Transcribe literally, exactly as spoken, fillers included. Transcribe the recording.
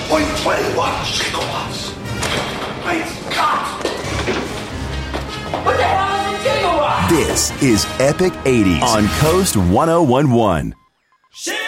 point two one gigawatts. Great Scott! What the hell is a gigawatt? This is Epic eighties on Coast one oh one one. Shit!